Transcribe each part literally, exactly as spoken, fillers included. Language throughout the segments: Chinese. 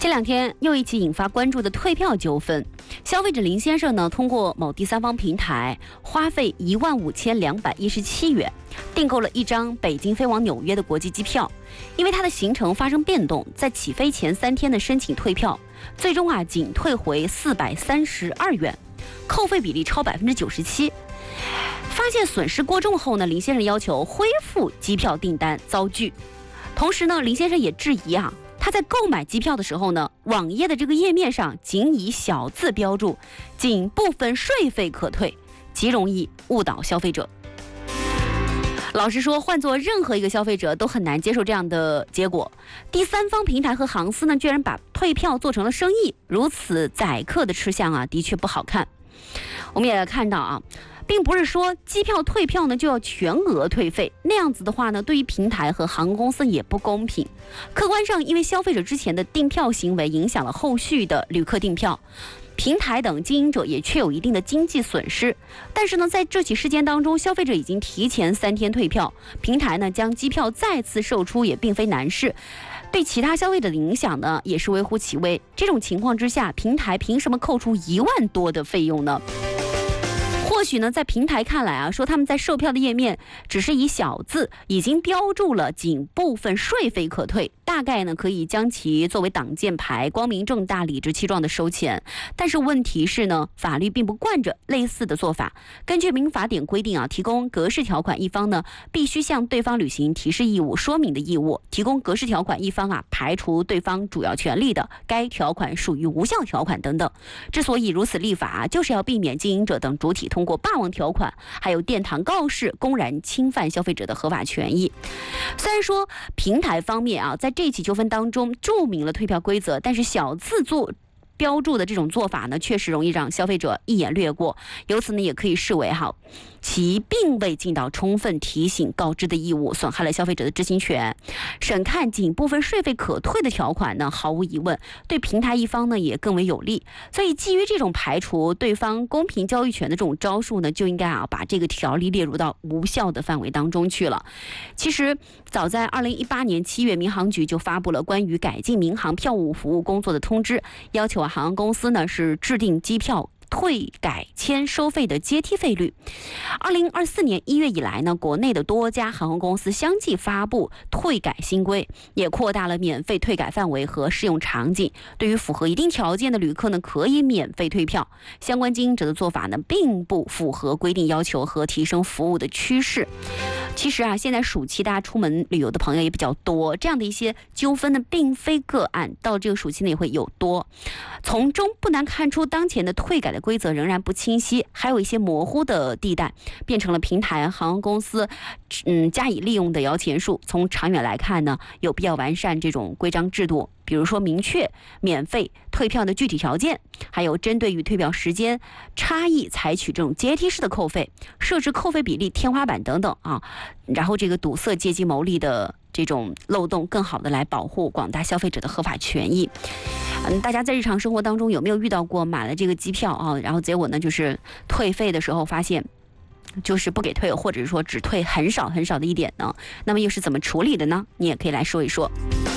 这两天又一起引发关注的退票纠纷，消费者林先生呢，通过某第三方平台花费一万五千两百一十七元，订购了一张北京飞往纽约的国际机票。因为他的行程发生变动，在起飞前三天的申请退票，最终啊仅退回四百三十二元，扣费比例超百分之九十七。发现损失过重后呢，林先生要求恢复机票订单，遭拒。同时呢，林先生也质疑啊。他在购买机票的时候呢，网页的这个页面上仅以小字标注，仅部分税费可退，极容易误导消费者。老实说，换做任何一个消费者都很难接受这样的结果。第三方平台和航司呢，居然把退票做成了生意，如此宰客的吃相啊，的确不好看。我们也看到啊。并不是说机票退票呢就要全额退费，那样子的话呢，对于平台和航空公司也不公平。客观上，因为消费者之前的订票行为影响了后续的旅客订票，平台等经营者也确有一定的经济损失。但是呢，在这起事件当中，消费者已经提前三天退票，平台呢将机票再次售出也并非难事。对其他消费者的影响呢，也是微乎其微。这种情况之下，平台凭什么扣除一万多的费用呢？或许呢，在平台看来啊，说他们在售票的页面只是以小字已经标注了仅部分税费可退，大概呢可以将其作为挡箭牌，光明正大、理直气壮的收钱。但是问题是呢，法律并不惯着类似的做法。根据民法典规定啊，提供格式条款一方呢，必须向对方履行提示义务、说明的义务。提供格式条款一方啊，排除对方主要权利的，该条款属于无效条款等等。之所以如此立法啊，就是要避免经营者等主体通过霸王条款还有殿堂告示公然侵犯消费者的合法权益。虽然说平台方面啊，在这起纠纷当中注明了退票规则，但是小字做标注的这种做法呢，确实容易让消费者一眼略过。由此呢，也可以视为哈，其并未尽到充分提醒告知的义务，损害了消费者的知情权。审看仅部分税费可退的条款呢，毫无疑问对平台一方呢也更为有利。所以基于这种排除对方公平交易权的这种招数呢，就应该啊把这个条例列入到无效的范围当中去了。其实早在二零一八年七月，民航局就发布了关于改进民航票务服务工作的通知，要求啊航空公司呢是制定机票退改签收费的阶梯费率。二零二四年一月以来呢，国内的多家航空公司相继发布退改新规，也扩大了免费退改范围和适用场景。对于符合一定条件的旅客呢，可以免费退票。相关经营者的做法呢，并不符合规定要求和提升服务的趋势。其实啊，现在暑期大家出门旅游的朋友也比较多，这样的一些纠纷呢，并非个案，到这个暑期呢也会有多。从中不难看出，当前的退改的规则仍然不清晰，还有一些模糊的地带，变成了平台航空公司嗯加以利用的摇钱树。从长远来看呢，有必要完善这种规章制度，比如说明确免费退票的具体条件，还有针对于退票时间差异采取这种阶梯式的扣费，设置扣费比例天花板等等啊，然后这个堵塞借机牟利的这种漏洞，更好的来保护广大消费者的合法权益。嗯，大家在日常生活当中有没有遇到过买了这个机票啊，然后结果呢就是退费的时候发现就是不给退，或者是说只退很少很少的一点呢？那么又是怎么处理的呢？你也可以来说一说。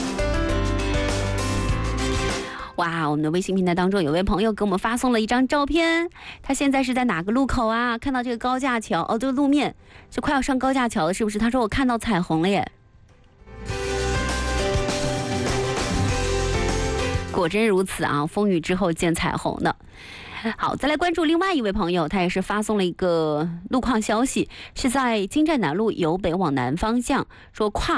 哇，我们的微信平台当中有位朋友给我们发送了一张照片，他现在是在哪个路口啊？看到这个高架桥，哦，这个路面就快要上高架桥了，是不是？他说我看到彩虹了耶。果真如此啊，风雨之后见彩虹呢。好，再来关注另外一位朋友，他也是发送了一个路况消息，是在京站南路由北往南方向，说跨